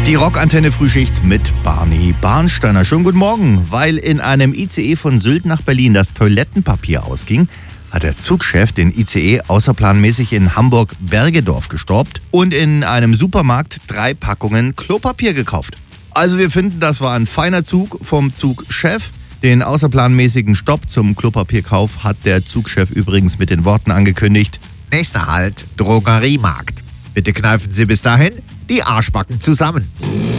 Die Rockantenne Frühschicht mit Barney Barnsteiner. Schönen guten Morgen. Weil in einem ICE von Sylt nach Berlin das Toilettenpapier ausging, hat der Zugchef den ICE außerplanmäßig in Hamburg-Bergedorf gestoppt und in einem Supermarkt 3 Packungen Klopapier gekauft. Also wir finden, das war ein feiner Zug vom Zugchef. Den außerplanmäßigen Stopp zum Klopapierkauf hat der Zugchef übrigens mit den Worten angekündigt: Nächster Halt, Drogeriemarkt. Bitte kneifen Sie bis dahin die Arschbacken zusammen.